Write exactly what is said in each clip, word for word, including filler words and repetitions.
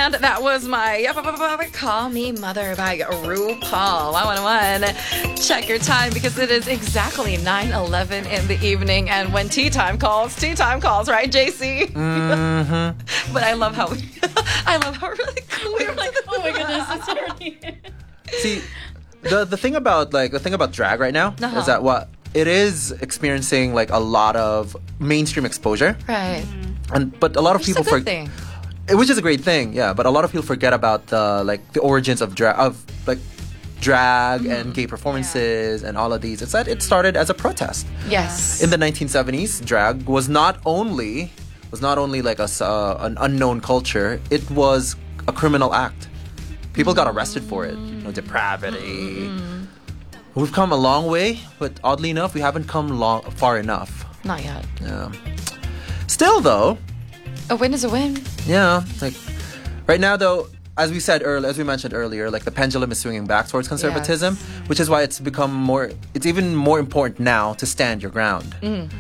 And that was my Call Me Mother by RuPaul. one oh one. Check your time because it is exactly nine eleven in the evening. And when tea time calls, tea time calls, right, J C? Mm-hmm. But I love how we, I love how really cool We were like, oh my goodness, it's already. See, the the thing about like the thing about drag right now Uh-huh. is that what it is experiencing like a lot of mainstream exposure, Right. and but a lot of Which is people a good for- thing. which is a great thing, yeah. But a lot of people forget about the like the origins of drag of like drag Mm-hmm. and gay performances and all of these. It's that it started as a protest. Yes. In the nineteen seventies, drag was not only was not only like a s- uh, an unknown culture. It was a criminal act. People got arrested for it. You know, depravity. We've come a long way, but oddly enough, we haven't come long far enough. Not yet. Yeah. Still, though, A win is a win. yeah, like right now, though, as we said earlier, as we mentioned earlier, like the pendulum is swinging back towards conservatism, which is why it's become more. It's even more important now to stand your ground.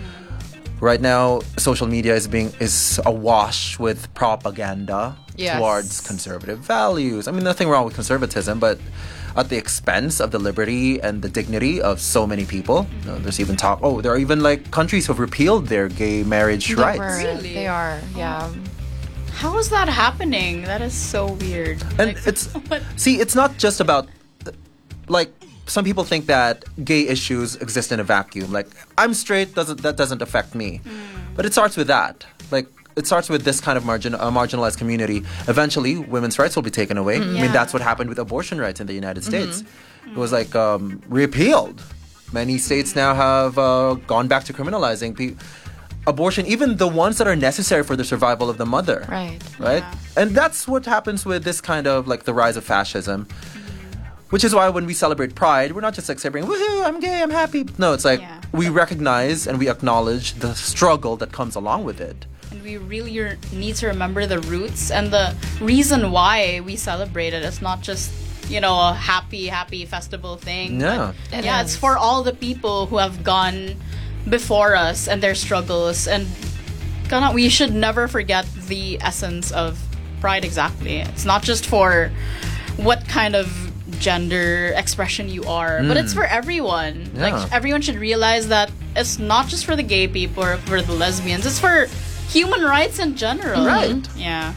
Right now, social media is being is awash with propaganda Yes. towards conservative values. I mean, nothing wrong with conservatism, but at the expense of the liberty and the dignity of so many people. You know, there's even talk. Oh, there are even like countries who have repealed their gay marriage They rights. were. Really? They are. Yeah. How is that happening? That is so weird. And Like, it's what? see, it's not just about like some people think that gay issues exist in a vacuum. Like I'm straight, doesn't that doesn't affect me? But it starts with that. Like it starts with this kind of margin, uh, marginalized community. Eventually, women's rights will be taken away. I mean, Yeah. that's what happened with abortion rights in the United States. It was like um, repealed. Many states now have uh, gone back to criminalizing pe- abortion, even the ones that are necessary for the survival of the mother. Right. Right? Yeah. And that's what happens with this kind of like the rise of fascism. Which is why when we celebrate Pride, we're not just like celebrating, woohoo, I'm gay, I'm happy. No, it's like Yeah. we recognize and we acknowledge the struggle that comes along with it. And we really are- need to remember the roots and the reason why we celebrate it. It's not just, you know, a happy, happy festival thing. Yeah. But It yeah, is. it's for all the people who have gone before us and their struggles. And kana, we should never forget the essence of Pride exactly. It's not just for what kind of gender expression you are, but it's for everyone. Yeah. Like everyone should realize that it's not just for the gay people or for the lesbians. It's for human rights in general. Right. Yeah.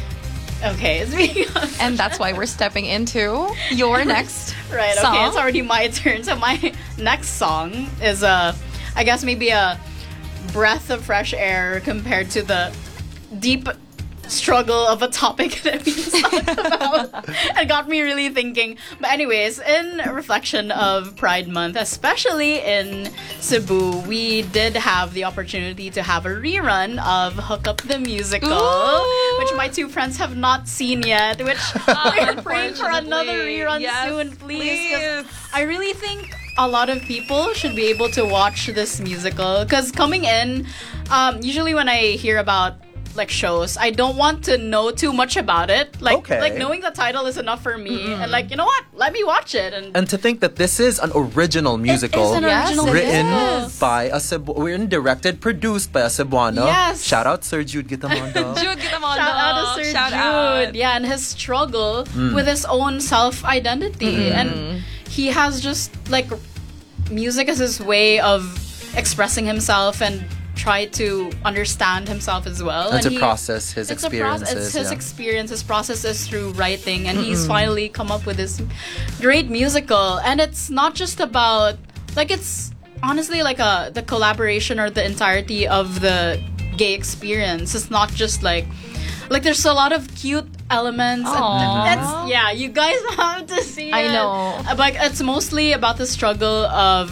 Okay. Speaking of And that's why we're stepping into your next right. song. Okay. It's already my turn. So my next song is a, I guess maybe a breath of fresh air compared to the deep struggle of a topic that we just talked about. It got me really thinking. But anyways, in reflection of Pride Month, especially in Cebu, we did have the opportunity to have a rerun of Hook Up the Musical, Ooh. which my two friends have not seen yet, which we're praying for another Unfortunately. rerun Yes, soon, please. 'Cause please. I really think a lot of people should be able to watch this musical because coming in, um, usually when I hear about like shows, I don't want to know too much about it. Like, Okay. like knowing the title is enough for me. And like, you know what? Let me watch it. And, And to think that this is an original musical an Yes, original it written is. by a Cebu- written, directed, produced by a Cebuano. Yes. Shout out Sir Jude Gitamondo. Jude Gitamondo. Shout out to Sir Shout Jude. out. Yeah, and his struggle with his own self identity. And he has just like music as his way of expressing himself and try to understand himself as well. And to he- process his it's a proce- experiences. it's his yeah. experience, his process is through writing, and he's finally come up with this great musical. And it's not just about like it's honestly like a the collaboration or the entirety of the gay experience. It's not just like like there's a lot of cute elements. Aww. And it's yeah, you guys have to see it. I know. Like it's mostly about the struggle of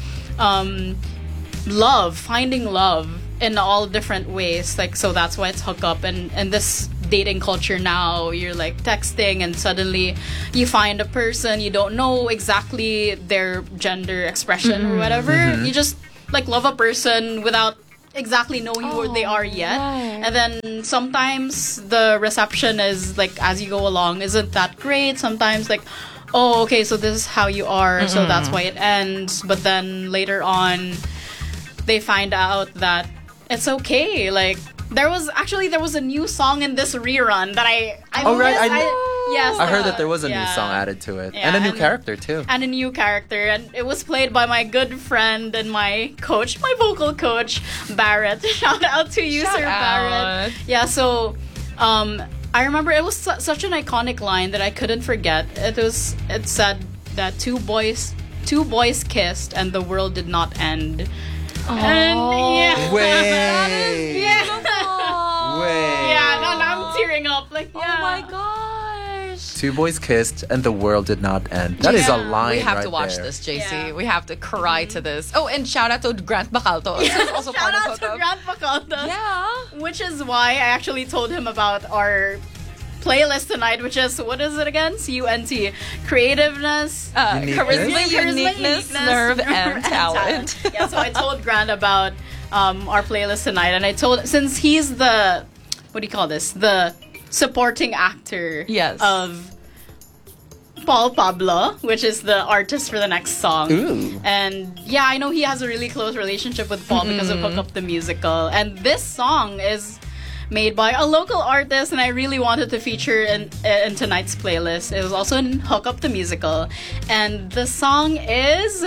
um love, finding love in all different ways. Like so that's why it's Hook Up. And and this dating culture now, you're like texting and suddenly you find a person, you don't know exactly their gender expression or whatever. You just like love a person without exactly knowing who they are yet. right. And then sometimes the reception is like as you go along isn't that great. Sometimes like, oh, okay, so this is how you are, so that's why it ends. But then later on they find out that it's okay. Like there was actually there was a new song in this rerun that I. I Oh, right, missed. I- yes, I heard uh, that there was a new yeah. song added to it. Yeah, and a new and- character, too. And a new character, and it was played by my good friend and my coach, my vocal coach, Barrett. Shout out to you, Shout Sir out. Barrett. Yeah, so um, I remember it was su- such an iconic line that I couldn't forget. It was it said that two boys two boys kissed and the world did not end. And yeah, Wait. yeah, Wait. yeah. No, now I'm tearing up. Like, yeah. Oh my gosh. Two boys kissed and the world did not end. That is a Yeah. line We have right to watch there. this, J C. Yeah. We have to cry to this. Oh, and shout out to Grant Bacalto. This is also Shout part of out to Hookup. Grant Bacalda. Yeah. Which is why I actually told him about our playlist tonight, which is, what is it again? C U N T. Creativeness. Uh, Uniqueness? charisma, Charisma, uniqueness, nerve, and talent. Yeah, so I told Grant about um, our playlist tonight, and I told, since he's the, what do you call this? The supporting actor Yes. of Paul Pablo, which is the artist for the next song. Ooh. And yeah, I know he has a really close relationship with Paul because of Hook Up the Musical. And this song is made by a local artist, and I really wanted to feature in, in tonight's playlist. It was also in Hook Up the Musical. And the song is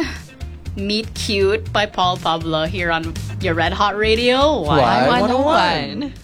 Meet Cute by Paul Pablo here on your Red Hot Radio. Why? I one want oh one.